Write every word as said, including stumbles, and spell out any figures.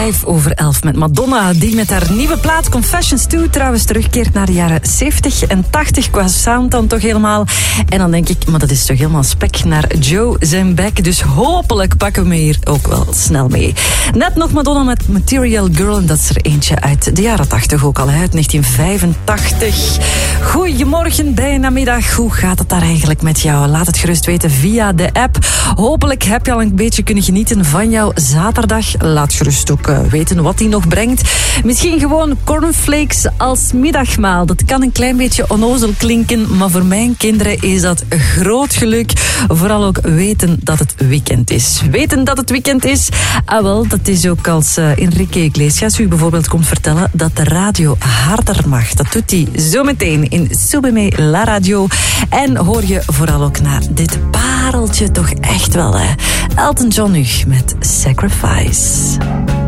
Vijf over elf met Madonna, die met haar nieuwe plaat Confessions twee trouwens terugkeert naar de jaren zeventig en tachtig qua sound dan toch helemaal. En dan denk ik, maar dat is toch helemaal spek naar Joe zijn bek. Dus hopelijk pakken we me hier ook wel snel mee. Net nog Madonna met Material Girl en dat is er eentje uit de jaren tachtig ook al, uit negentien vijfentachtig. Goedemorgen, bijna middag. Hoe gaat het daar eigenlijk met jou? Laat het gerust weten via de app. Hopelijk heb je al een beetje kunnen genieten van jouw zaterdag. Laat gerust ook weten wat die nog brengt. Misschien gewoon cornflakes als middagmaal. Dat kan een klein beetje onnozel klinken, maar voor mijn kinderen is dat groot geluk. Vooral ook weten dat het weekend is. Weten dat het weekend is? Ah wel, dat is ook als uh, Enrique Iglesias u bijvoorbeeld komt vertellen dat de radio harder mag. Dat doet hij zometeen in Súbeme la Radio. En hoor je vooral ook naar dit pareltje toch echt wel, hè? Elton John nu met Sacrifice.